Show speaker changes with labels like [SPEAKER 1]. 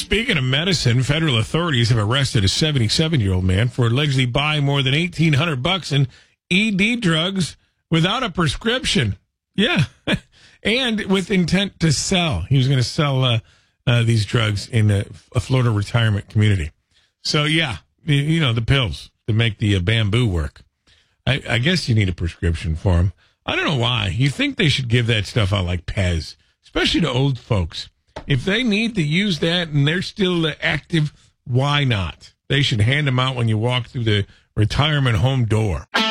[SPEAKER 1] Speaking of medicine, federal authorities have arrested a 77-year-old man for allegedly buying more than $1,800 in ED drugs without a prescription. Yeah, and with intent to sell. He was going to sell these drugs in a Florida retirement community. So, yeah, the pills to make the bamboo work. I guess you need a prescription for them. I don't know why. You think they should give that stuff out like Pez, especially to old folks. If they need to use that and they're still active, why not? They should hand them out when you walk through the retirement home door.